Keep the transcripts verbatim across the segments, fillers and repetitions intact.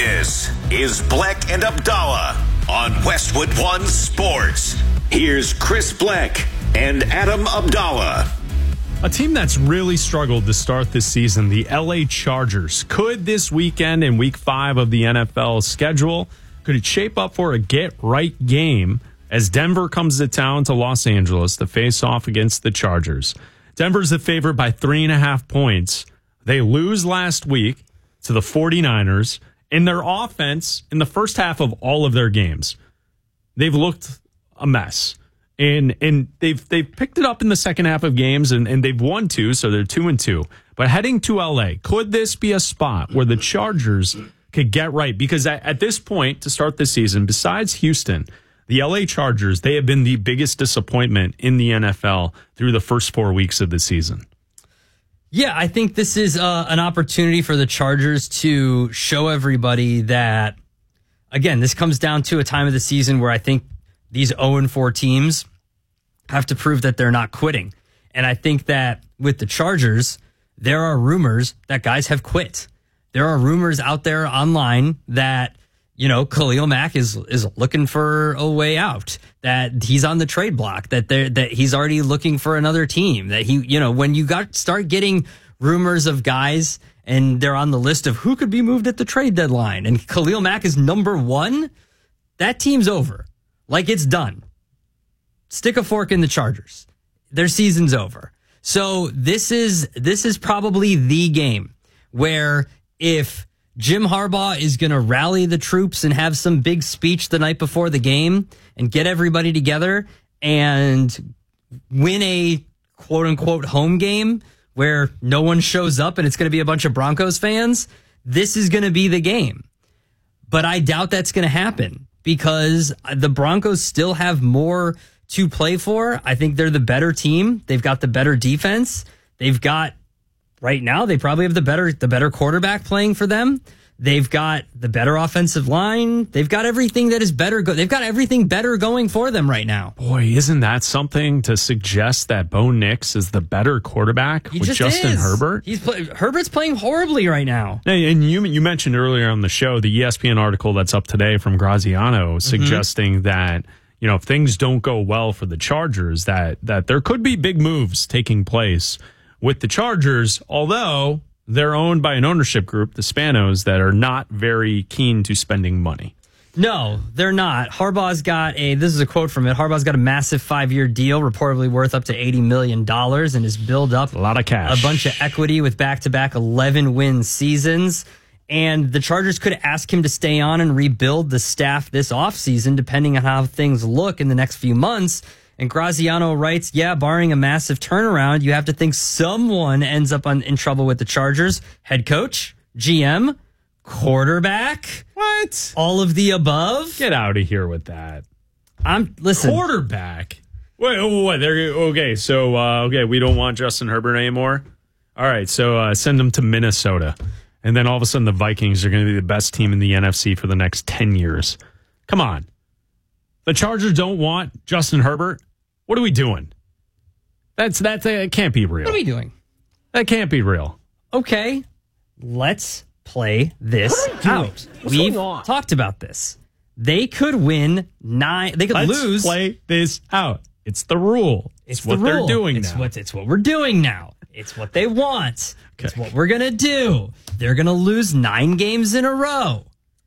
This is Bleck and Abdallah on Westwood One Sports. Here's Chris Bleck and Adam Abdallah. A team that's really struggled to start this season, the L A Chargers. Could this weekend in week five of the N F L schedule, could it shape up for a get-right game as Denver comes to town to Los Angeles to face off against the Chargers? Denver's the favorite by three and a half points. They lose last week to the 49ers. In their offense, in the first half of all of their games, they've looked a mess. And and they've they've picked it up in the second half of games, and, and they've won two, so they're two and two. But heading to L A, could this be a spot where the Chargers could get right? Because at, at this point, to start the season, besides Houston, the L A Chargers, they have been the biggest disappointment in the N F L through the first four weeks of the season. Yeah, I think this is uh, an opportunity for the Chargers to show everybody that, again, this comes down to a time of the season where I think these oh and four teams have to prove that they're not quitting. And I think that with the Chargers, there are rumors that guys have quit. There are rumors out there online that, you know, Khalil Mack is is looking for a way out, that he's on the trade block, that they that he's already looking for another team, that he, you know, when you got start getting rumors of guys and they're on the list of who could be moved at the trade deadline and Khalil Mack is number one, that team's over. Like, it's done. Stick a fork in the Chargers. Their season's over. So this is this is probably the game where if Jim Harbaugh is going to rally the troops and have some big speech the night before the game and get everybody together and win a quote-unquote home game where no one shows up and it's going to be a bunch of Broncos fans, this is going to be the game. But I doubt that's going to happen because the Broncos still have more to play for. I think they're the better team. They've got the better defense. They've got Right now, they probably have the better the better quarterback playing for them. They've got the better offensive line. They've got everything that is better. Go- They've got everything better going for them right now. Boy, isn't that something to suggest that Bo Nix is the better quarterback he with just Justin is. Herbert? He's play- Herbert's playing horribly right now. And you you mentioned earlier on the show the E S P N article that's up today from Graziano suggesting mm-hmm. that, you know, if things don't go well for the Chargers, that that there could be big moves taking place with the Chargers, although they're owned by an ownership group, the Spanos, that are not very keen to spending money. No, they're not. Harbaugh's got a, this is a quote from it, Harbaugh's got a massive five-year deal, reportedly worth up to eighty million dollars, and has built up a lot of cash, a bunch of equity with back-to-back eleven-win seasons. And the Chargers could ask him to stay on and rebuild the staff this offseason, depending on how things look in the next few months. And Graziano writes, yeah, barring a massive turnaround, you have to think someone ends up on, in trouble with the Chargers. Head coach, G M, quarterback. What? All of the above? Get out of here with that. I'm listen. Quarterback? Wait, wait, wait. There, okay, so, uh, okay, we don't want Justin Herbert anymore? All right, so uh, send him to Minnesota. And then all of a sudden the Vikings are going to be the best team in the N F C for the next ten years. Come on. The Chargers don't want Justin Herbert? What are we doing? That's that uh, can't be real. What are we doing? That can't be real. Okay, let's play this out. We've talked about this. They could win nine. They could let's lose. Play this out. It's the rule. It's, it's what the they're rule. doing it's now. What, it's what we're doing now. It's what they want. Okay. It's what we're gonna do. They're gonna lose nine games in a row.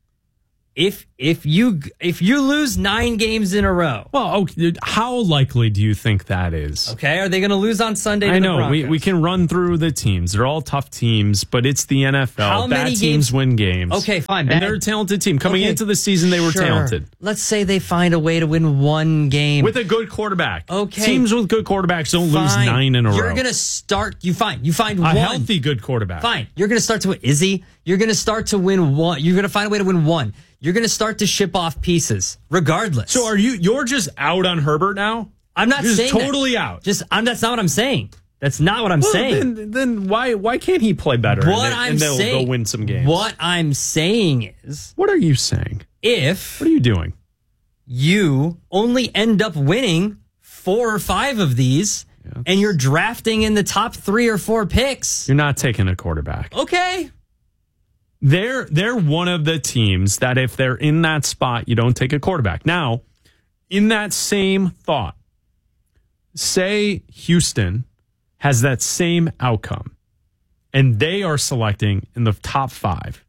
If if you if you lose nine games in a row, well, okay, how likely do you think that is? Okay, are they going to lose on Sunday? To I know the we we can run through the teams. They're all tough teams, but it's the N F L. How Bad many teams games? win games. Okay, fine. And they're a talented team. Coming okay. into the season, they were sure. talented. Let's say they find a way to win one game with a good quarterback. Okay, teams with good quarterbacks don't fine. lose nine in a You're row. You're going to start. You find you find a one healthy good quarterback. Fine. You're going to start to win. Is he? You're going to start to win one. You're going to find a way to win one. You're going to start to ship off pieces, regardless. So are you? You're just out on Herbert now? I'm not you're saying just totally that. out. Just I'm. That's not what I'm saying. That's not what I'm well, saying. Then, then why why can't he play better? What and, I'm and they'll saying, go win some games. What I'm saying is, what are you saying? If what are you doing? You only end up winning four or five of these, yeah, and you're drafting in the top three or four picks. You're not taking a quarterback. Okay. They're they're one of the teams that if they're in that spot, you don't take a quarterback. Now, in that same thought, say Houston has that same outcome and they are selecting in the top five.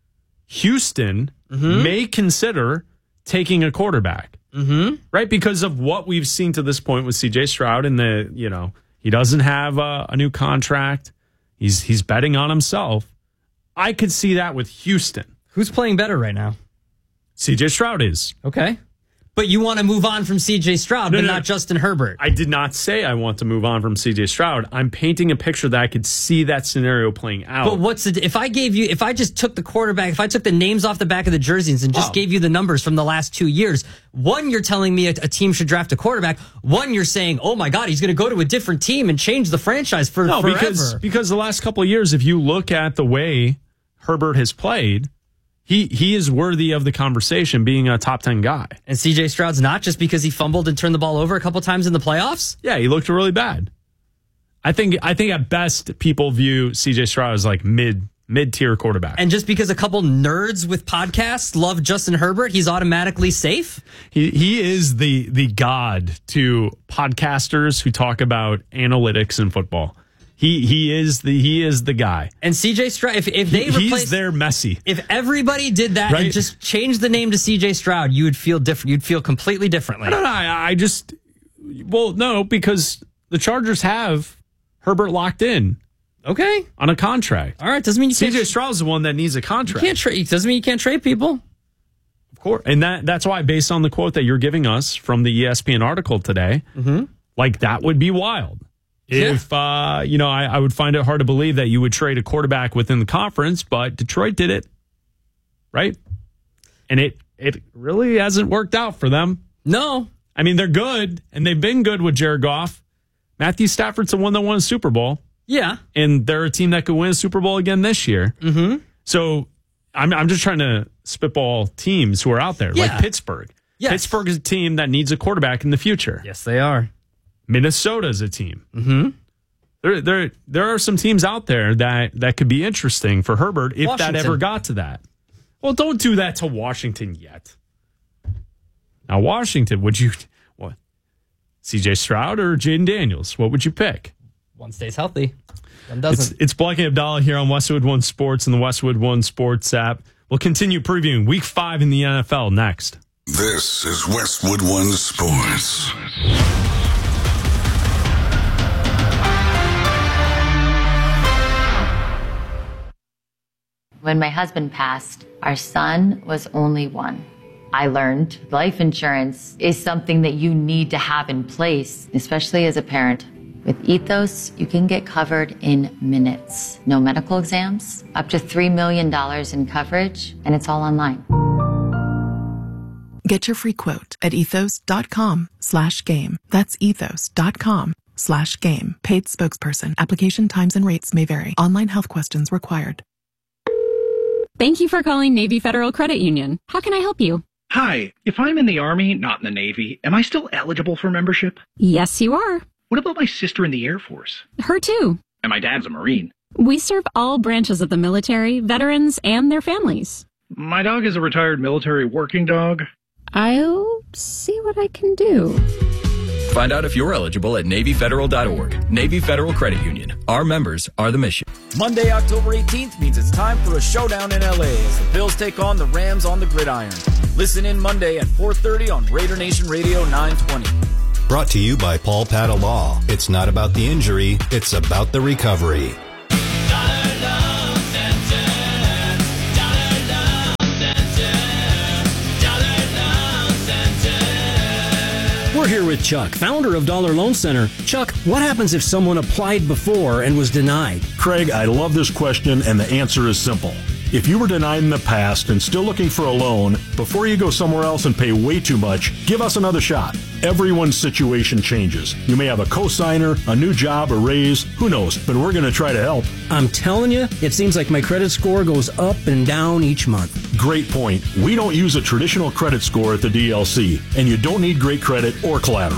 Houston mm-hmm. may consider taking a quarterback, mm-hmm. right? Because of what we've seen to this point with C J Stroud and the, you know, he doesn't have a, a new contract. He's he's betting on himself. I could see that with Houston. Who's playing better right now? C J Stroud is. Okay. But you want to move on from C J Stroud, no, but no, not Justin Herbert. I did not say I want to move on from C J Stroud. I'm painting a picture that I could see that scenario playing out. But what's the, if I gave you, if I just took the quarterback, if I took the names off the back of the jerseys and just oh. gave you the numbers from the last two years, one, you're telling me a, a team should draft a quarterback. One, you're saying, oh my God, he's going to go to a different team and change the franchise for no, forever. Because, because the last couple of years, if you look at the way Herbert has played, He he is worthy of the conversation being a top ten guy. And C J Stroud's not just because he fumbled and turned the ball over a couple times in the playoffs? Yeah, he looked really bad. I think I think at best people view C J Stroud as like mid mid tier quarterback. And just because a couple nerds with podcasts love Justin Herbert, he's automatically safe? He he is the the god to podcasters who talk about analytics in football. He he is the he is the guy. And C J Stroud, if, if they he, replace, he's their Messi. If everybody did that right? and just changed the name to C J Stroud, you would feel different. You'd feel completely differently. I don't know. I, I just well, no, because the Chargers have Herbert locked in. Okay, on a contract. All right, doesn't mean you C J can't. Stroud's the one that needs a contract. You can't trade. Doesn't mean you can't trade people. Of course, and that that's why, based on the quote that you're giving us from the E S P N article today, mm-hmm. like that would be wild. If, yeah. uh, you know, I, I would find it hard to believe that you would trade a quarterback within the conference, but Detroit did it, right? And it it really hasn't worked out for them. No. I mean, they're good, and they've been good with Jared Goff. Matthew Stafford's the one that won a Super Bowl. Yeah. And they're a team that could win a Super Bowl again this year. Mm-hmm. So I'm, I'm just trying to spitball teams who are out there, yeah. like Pittsburgh. Yes. Pittsburgh is a team that needs a quarterback in the future. Yes, they are. Minnesota's a team. Mm-hmm. There, there, there are some teams out there that, that could be interesting for Herbert if Washington. that ever got to that. Well, don't do that to Washington yet. Now, Washington, would you what? C J Stroud or Jaden Daniels? What would you pick? One stays healthy, one doesn't. It's, it's Black and Abdallah here on Westwood One Sports and the Westwood One Sports app. We'll continue previewing Week Five in the N F L next. This is Westwood One Sports. When my husband passed, our son was only one. I learned life insurance is something that you need to have in place, especially as a parent. With Ethos, you can get covered in minutes. No medical exams, up to three million dollars in coverage, and it's all online. Get your free quote at ethos.com slash game. That's ethos.com slash game. Paid spokesperson. Application times and rates may vary. Online health questions required. Thank you for calling Navy Federal Credit Union. How can I help you? Hi. If I'm in the Army, not in the Navy, am I still eligible for membership? Yes, you are. What about my sister in the Air Force? Her too. And my dad's a Marine. We serve all branches of the military, veterans, and their families. My dog is a retired military working dog. I'll see what I can do. Find out if you're eligible at Navy Federal dot org. Navy Federal Credit Union. Our members are the mission. Monday, October eighteenth means it's time for a showdown in L A as the Bills take on the Rams on the gridiron. Listen in Monday at four thirty on Raider Nation Radio nine twenty. Brought to you by Paul Pata Law. It's not about the injury, it's about the recovery. We're here with Chuck, founder of Dollar Loan Center. Chuck, what happens if someone applied before and was denied? Craig, I love this question, and the answer is simple. If you were denied in the past and still looking for a loan, before you go somewhere else and pay way too much, give us another shot. Everyone's situation changes. You may have a cosigner, a new job, a raise, who knows, but we're going to try to help. I'm telling you, it seems like my credit score goes up and down each month. Great point. We don't use a traditional credit score at the D L C, and you don't need great credit or collateral.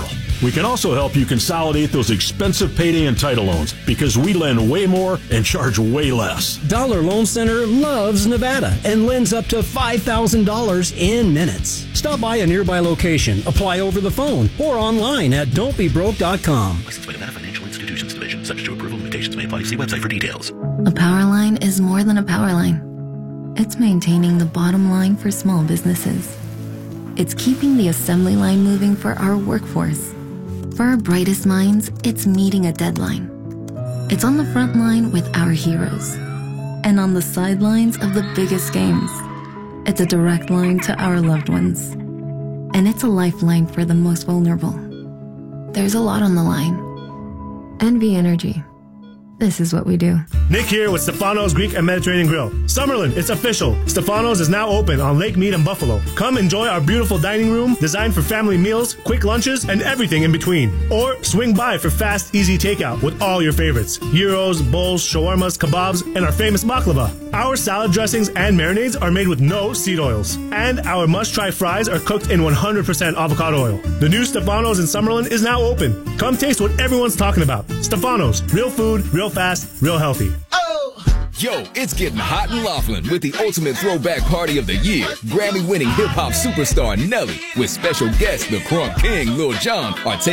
We can also help you consolidate those expensive payday and title loans because we lend way more and charge way less. Dollar Loan Center loves Nevada and lends up to five thousand dollars in minutes. Stop by a nearby location, apply over the phone, or online at don't be broke dot com. Licensed by Nevada Financial Institutions Division. Subject to approval. Limitations may apply. See website for details. A power line is more than a power line. It's maintaining the bottom line for small businesses. It's keeping the assembly line moving for our workforce. For our brightest minds, it's meeting a deadline. It's on the front line with our heroes. And on the sidelines of the biggest games. It's a direct line to our loved ones. And it's a lifeline for the most vulnerable. There's a lot on the line. N V Energy. This is what we do. Nick here with Stefano's Greek and Mediterranean Grill. Summerlin, it's official. Stefano's is now open on Lake Mead and Buffalo. Come enjoy our beautiful dining room designed for family meals, quick lunches, and everything in between. Or swing by for fast, easy takeout with all your favorites. Gyros, bowls, shawarmas, kebabs, and our famous baklava. Our salad dressings and marinades are made with no seed oils. And our must-try fries are cooked in one hundred percent avocado oil. The new Stefano's in Summerlin is now open. Come taste what everyone's talking about. Stefano's, real food, real fast, real healthy. Yo, it's getting hot in Laughlin with the ultimate throwback party of the year. Grammy-winning hip-hop superstar Nelly with special guests the Crunk King, Lil Jon are taking